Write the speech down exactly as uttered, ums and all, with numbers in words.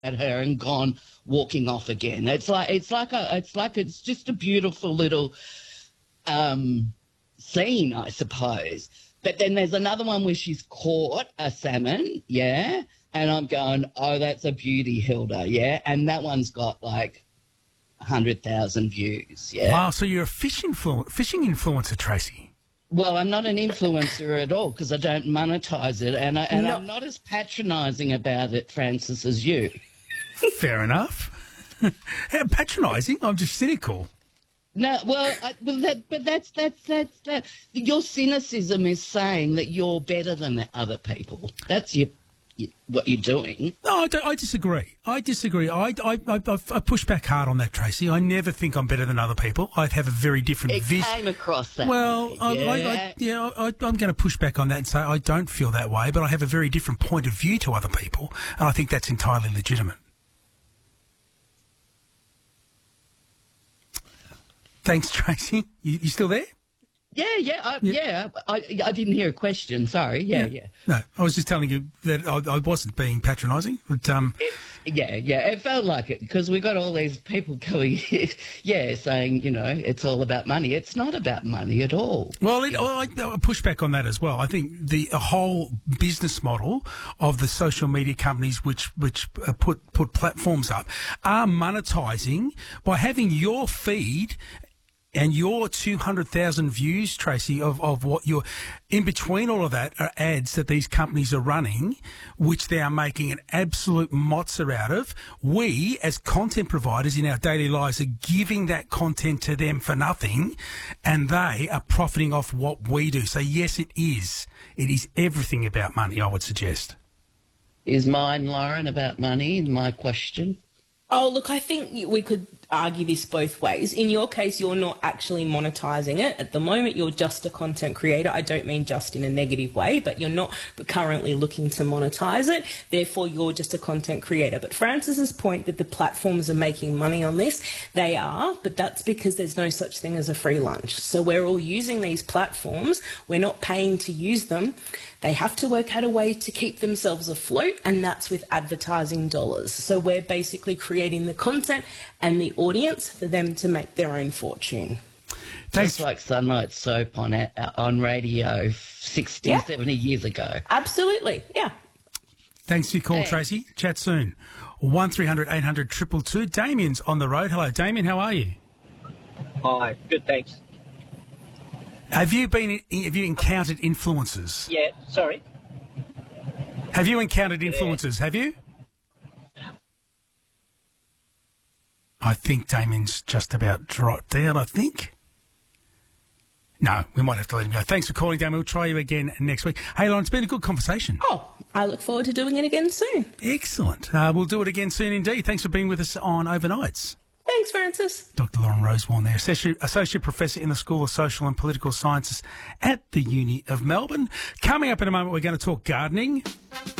at her and gone walking off again. It's like it's like a it's like it's just a beautiful little um, scene, I suppose. But then there's another one where she's caught a salmon, yeah, and I'm going, oh, that's a beauty, Hilda, yeah, and that one's got like one hundred thousand views, yeah. Wow, so you're a fish influ- fishing influencer, Tracy. Well, I'm not an influencer at all because I don't monetize it, and, I, and No. I'm not as patronising about it, Francis, as you. Fair enough. How patronising? I'm just cynical. No, well, I, well that, but that's that's that's that. Your cynicism is saying that you're better than other people. That's your, your what you're doing. No, I, don't, I disagree. I disagree. I, I, I, I push back hard on that, Tracy. I never think I'm better than other people. I have a very different It vision. came across that Well, way, I, yeah. I, I, yeah, I, I'm going to push back on that and say I don't feel that way, but I have a very different point of view to other people, and I think that's entirely legitimate. Thanks, Tracy. You, you still there? Yeah, yeah, I, yeah. I, I didn't hear a question. Sorry. Yeah, yeah. No, I was just telling you that I, I wasn't being patronising, but um, It, yeah, yeah. It felt like it because we got all these people going, yeah, saying you know it's all about money. It's not about money at all. well, it, I, I push back on that as well. I think the whole business model of the social media companies which which uh, put put platforms up are monetising by having your feed. And your two hundred thousand views, Tracy, of, of what you're... In between all of that are ads that these companies are running, which they are making an absolute mozza out of. We, as content providers in our daily lives, are giving that content to them for nothing, and they are profiting off what we do. So, yes, it is. It is everything about money, I would suggest. Is mine, Lauren, about money? My question. Oh, look, I think we could argue this both ways. In your case, you're not actually monetizing it. At the moment, you're just a content creator. I don't mean just in a negative way, but you're not currently looking to monetize it. Therefore, you're just a content creator. But Francis's point that the platforms are making money on this, they are, but that's because there's no such thing as a free lunch. So we're all using these platforms. We're not paying to use them. They have to work out a way to keep themselves afloat, and that's with advertising dollars. So we're basically creating the content and the audience for them to make their own fortune. Thanks. Just like Sunlight Soap on a- on radio sixty, Yeah. seventy years ago. Absolutely, yeah. Thanks for your call, Thanks. Tracy. Chat soon. one three hundred eight hundred two two two. Damien's on the road. Hello, Damien. How are you? Hi, good, thanks. Have you been? Have you encountered influencers? Yeah, sorry. Have you encountered influencers? Have you? I think Damien's just about dropped out. I think. No, we might have to let him go. Thanks for calling, Damien. We'll try you again next week. Hey, Lauren, it's been a good conversation. Oh, I look forward to doing it again soon. Excellent. Uh, we'll do it again soon indeed. Thanks for being with us on Overnights. Thanks, Francis. Doctor Lauren Rosewarne there, Associate, Associate Professor in the School of Social and Political Sciences at the Uni of Melbourne. Coming up in a moment, we're going to talk gardening.